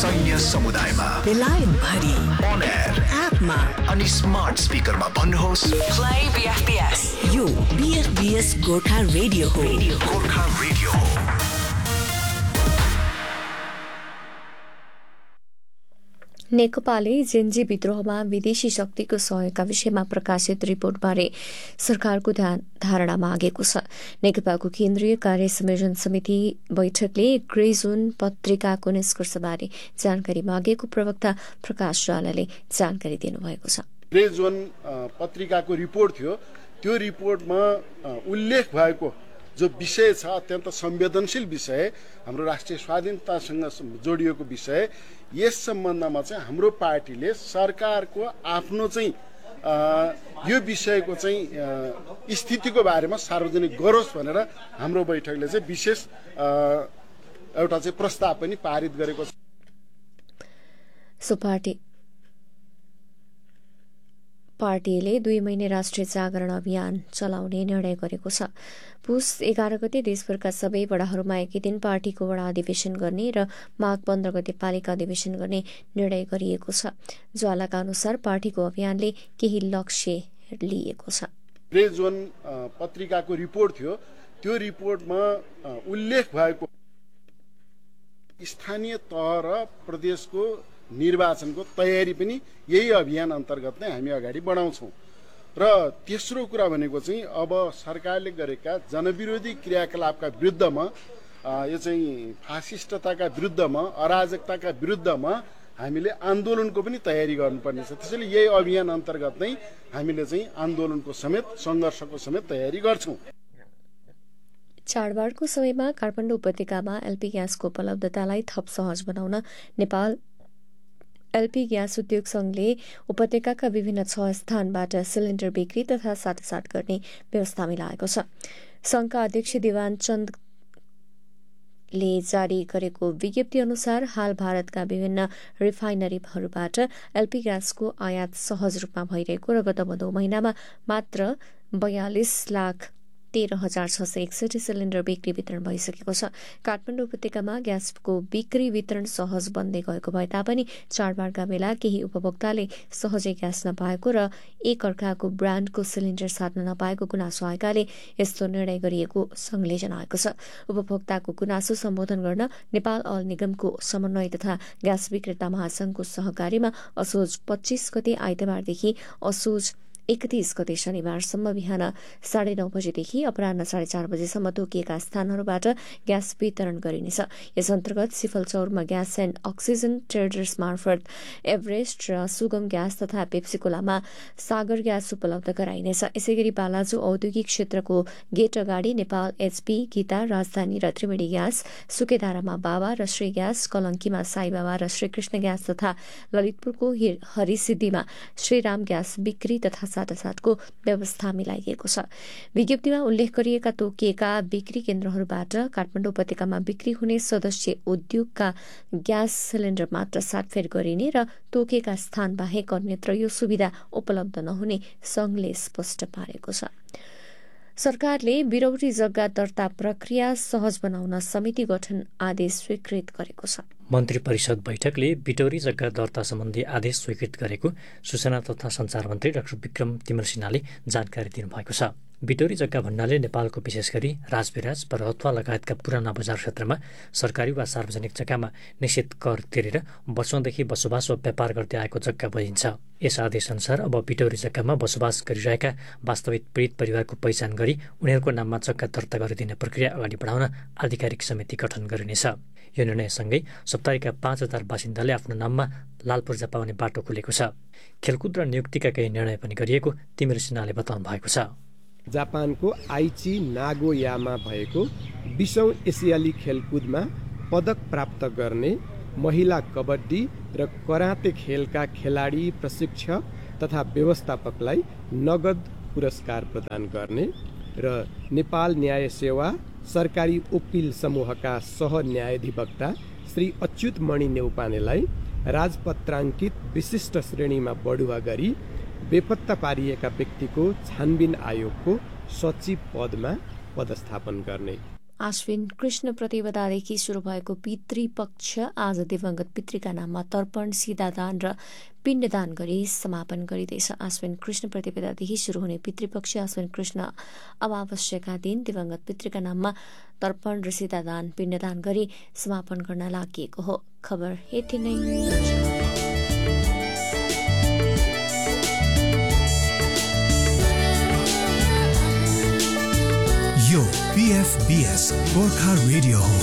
सैन्य समुदायमा, बेलायत भरि, अन एयर, एपमा अनि स्मार्ट स्पिकरमा भन्नुहोस् प्ले बीएफबीएस। यो बीएफबीएस गोर्खा रेडियो हो। गोर्खा रेडियो हो। नेकपाले जेन्जी विद्रोहमा विदेशी शक्तिको सहयोगका विषयमा प्रकाशित रिपोर्टबारे सरकारको धारणा मागेको छ। नेकपाको केन्द्रीय कार्य संयोजन समिति बैठकले ग्रे जोन पत्रिकाको निष्कर्षबारे जानकारी मागेको प्रवक्ता प्रकाश ज्वालाले जानकारी दिनुभएको छ। ग्रे जोन पत्रिकाको रिपोर्ट थियो, त्यो रिपोर्टमा उल्लेख भएको जो विषय छ अत्यन्त संवेदनशील विषय, हाम्रो राष्ट्रिय स्वाधीनतासँग जोडिएको विषय, यस सम्बन्धमा चाहिँ हाम्रो पार्टीले सरकारको आफ्नो चाहिँ यो विषयको चाहिँ स्थितिको बारेमा सार्वजनिक गरोस् भनेर हाम्रो बैठकले चाहिँ विशेष एउटा चाहिँ प्रस्ताव पनि पारित गरेको छ। पार्टीले 2 महिने राष्ट्रिय जागरण अभियान चलाउने निर्णय गरेको छ। पुस 11 गते देशभरका सबै वडाहरूमा एकै दिन पार्टीको वडा अधिवेशन गर्ने र माघ 15 गते पालिका अधिवेशन गर्ने निर्णय गरिएको छ। ज्वालाका अनुसार पार्टीको अभियानले केही लक्ष्य लिएको छ। ग्रे जोन पत्रिकाको रिपोर्ट थियो, त्यो रिपोर्टमा उल्लेख भएको स्थानीय तह र प्रदेशको निर्वाचनको तयारी पनि यही अभियान अन्तर्गत नै हामी अगाडि बढाउँछौँ। र तेस्रो कुरा भनेको चाहिँ अब सरकारले गरेका जनविरोधी क्रियाकलापका विरुद्धमा, यो चाहिँ फासिस्टताका विरुद्धमा, अराजकताका विरुद्धमा हामीले आन्दोलनको पनि तयारी गर्नुपर्ने छ। त्यसैले यही अभियान अन्तर्गत नै हामीले चाहिँ आन्दोलनको समेत, सङ्घर्षको समेत तयारी गर्छौँ। चाडबाडको समयमा काठमाडौँ उपत्यकामा एलपी ग्यासको उपलब्धतालाई थप सहज बनाउन नेपाल एलपी ग्यास उद्योग संघले उपत्यकाका विभिन्न 6 स्थानबाट सिलिण्डर बिक्री तथा साटासाट गर्ने व्यवस्था मिलाएको छ। संघका अध्यक्ष दिवान चन्दले जारी गरेको विज्ञप्ति अनुसार हाल भारतका विभिन्न रिफाइनरीहरूबाट एलपी ग्यासको आयात सहज रूपमा भइरहेको र गत भदौ महिनामा मात्र 42,13,661 सिलिण्डर बिक्री वितरण भइसकेको छ। काठमाडौँ उपत्यकामा ग्यासको बिक्री वितरण सहज बन्दै गएको भए तापनि चाडबाडका बेला केही उपभोक्ताले सहजै ग्यास नपाएको र एक अर्काको ब्रान्डको सिलिण्डर साट्न नपाएको गुनासो आएकाले यस्तो निर्णय गरिएको संघले जनाएको छ। उपभोक्ताको गुनासो सम्बोधन गर्न नेपाल अयल निगमको समन्वय तथा ग्यास विक्रेता महासंघको सहकारीमा असोज 25 गते आइतबारदेखि असोज 31 गते शनिबारसम्म बिहान 9:30 बजेदेखि अपराह्न 4:30 बजेसम्म तोकिएका स्थानहरूबाट ग्यास वितरण गरिनेछ। यस अन्तर्गत सिफलचौरमा ग्यास एण्ड अक्सिजन ट्रेडर्स मार्फत एभरेस्ट र सुगम ग्यास तथा पेप्सिकोलामा सागर ग्यास उपलब्ध गराइनेछ। यसैगरी बालाजु औद्योगिक क्षेत्रको गेट अगाडि नेपाल एचपी, गीता, राजधानी र त्रिवेणी ग्यास, सुकेदारामा बाबा र श्री ग्यास, कलंकीमा साई बाबा र श्रीकृष्ण ग्यास तथा ललितपुरको हरिसिद्धिमा श्रीराम ग्यास बिक्री तथा साटासाटको व्यवस्था मिलाइएको छ। विज्ञप्तिमा उल्लेख गरिएका तोकिएका बिक्री केन्द्रहरूबाट काठमाडौँ उपत्यकामा बिक्री हुने सदस्य उद्योगका ग्यास सिलिण्डर मात्र साटफेर गरिने र तोकिएका स्थान बाहेक अन्यत्र यो सुविधा उपलब्ध नहुने संघले स्पष्ट पारेको छ। सरकारले बिरौटी जग्गा दर्ता प्रक्रिया सहज बनाउन समिति गठन आदेश स्वीकृत गरेको छ। मन्त्री परिषद बैठकले बिटौरी जग्गा दर्ता सम्बन्धी आदेश स्वीकृत गरेको सूचना तथा सञ्चार मन्त्री डाक्टर विक्रम तिमल सिन्हाले जानकारी दिनुभएको छ। बिटौरी जग्गा भन्नाले नेपालको विशेष गरी राजविराज, परहत्वा लगायतका पुराना बजार क्षेत्रमा सरकारी वा सार्वजनिक जग्गामा निश्चित कर तिरेर वर्षौंदेखि बसोबास वा व्यापार गर्दै आएको जग्गा बुझिन्छ। यस आदेशअनुसार अब बिटौरी जग्गामा बसोबास गरिरहेका वास्तविक पीडित परिवारको पहिचान गरी उनीहरूको नाममा जग्गा दर्ता गरिदिने प्रक्रिया अगाडि बढाउन आधिकारिक समिति गठन गरिनेछ। यो निर्णयसँगै सप्ताहका 5,000 बासिन्दाले आफ्नो नाममा लाल पूर्जा पाउने बाटो खुलेको छ। खेलकुद र नियुक्तिका केही निर्णय पनि गरिएको तिमिर सिन्हाले बताउनु भएको छ। जापानको आइची नागोयामा भएको 20औं एसियाली खेलकुदमा पदक प्राप्त गर्ने महिला कबड्डी र कराते खेलका खेलाडी, प्रशिक्षक तथा व्यवस्थापकलाई नगद पुरस्कार प्रदान गर्ने र नेपाल न्याय सेवा सरकारी वकिल समूहका सह न्यायाधिवक्ता श्री अच्युत मणि नेउपानेलाई राजपत्राङ्कित विशिष्ट श्रेणीमा बढुवा गरी बेपत्ता पारिएका व्यक्तिको छानबिन आयोगको सचिव पदमा पदस्थापन गर्ने। आश्विन कृष्ण प्रतिपदादेखि सुरु भएको पितृपक्ष आज दिवंगत पितृका नाममा तर्पण सीधादान र पिण्डदान गरी समापन गरिँदैछ। आश्विन कृष्ण प्रतिपदादेखि सुरु हुने पितृपक्ष आश्विन कृष्ण अमावस्याका दिन दिवंगत पितृका नाममा तर्पण र सीधादान पिण्डदान गरी समापन गर्न लागि हो। खबर यति नै। यो PFBS गोर्खा रेडियो हो।